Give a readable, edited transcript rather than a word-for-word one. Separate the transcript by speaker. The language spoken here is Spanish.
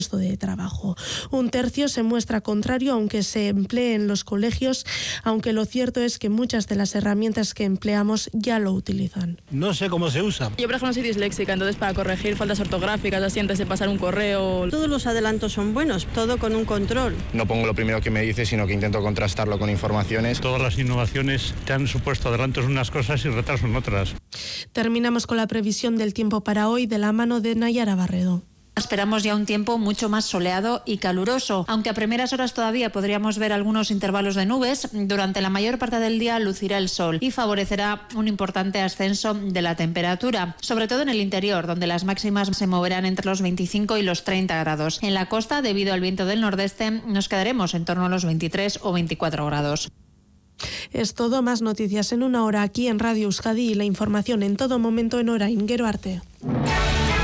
Speaker 1: de trabajo. Un tercio se muestra contrario aunque se emplee en los colegios, aunque lo cierto es que muchas de las herramientas que empleamos ya lo utilizan.
Speaker 2: No sé cómo se usa.
Speaker 3: Yo, por ejemplo, soy disléxica, entonces para corregir faltas ortográficas, así antes de pasar un correo.
Speaker 4: Todos los adelantos son buenos, todo con un control.
Speaker 5: No pongo lo primero que me dice, sino que intento contrastarlo con informaciones.
Speaker 2: Todas las innovaciones te han supuesto adelantos en unas cosas y retrasos en otras.
Speaker 1: Terminamos con la previsión del tiempo para hoy de la mano de Nayara Barredo.
Speaker 6: Esperamos ya un tiempo mucho más soleado y caluroso, aunque a primeras horas todavía podríamos ver algunos intervalos de nubes. Durante la mayor parte del día lucirá el sol y favorecerá un importante ascenso de la temperatura, sobre todo en el interior, donde las máximas se moverán entre los 25 y los 30 grados. En la costa, debido al viento del nordeste, nos quedaremos en torno a los 23 o 24 grados.
Speaker 1: Es todo, más noticias en una hora aquí en Radio Euskadi y la información en todo momento en Orain. Gero arte.